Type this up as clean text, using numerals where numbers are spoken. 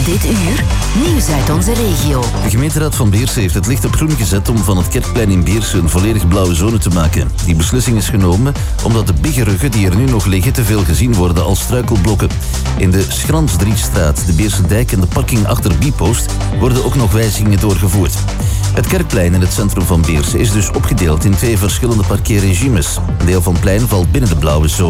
Dit uur, nieuws uit onze regio. De gemeenteraad van Beersen heeft het licht op groen gezet om van het Kerkplein in Beersen een volledig blauwe zone te maken. Die beslissing is genomen omdat de biggeruggen die er nu nog liggen te veel gezien worden als struikelblokken. In de Schransdrietstraat, de Beersendijk en de parking achter Bpost worden ook nog wijzigingen doorgevoerd. Het Kerkplein in het centrum van Beersen is dus opgedeeld in 2 verschillende parkeerregimes. Een deel van het plein valt binnen de blauwe zone.